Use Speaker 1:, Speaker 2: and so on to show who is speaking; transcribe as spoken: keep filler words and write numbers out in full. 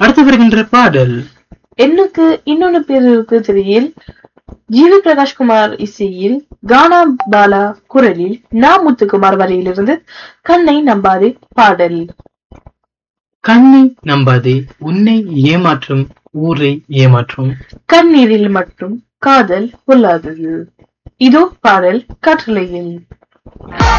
Speaker 1: அடுத்து வருகின்ற பாடல்
Speaker 2: எண்ணுக்கு இன்னொன்னு பேர் இருக்கு திரையில் ஜிவி பிரகாஷ்குமார் இசையில் கானா பாலா குரலில் நா முத்துக்குமார் வரையிலிருந்து கண்ணை நம்பாதே பாடல்.
Speaker 1: கண்ணை நம்பாதே, உன்னை ஏமாற்றும் ஊரை ஏமாற்றும்,
Speaker 2: கண்ணீரில் மட்டும் காதல் கொள்ளாதது. இதோ பாடல் கட்டளையில்.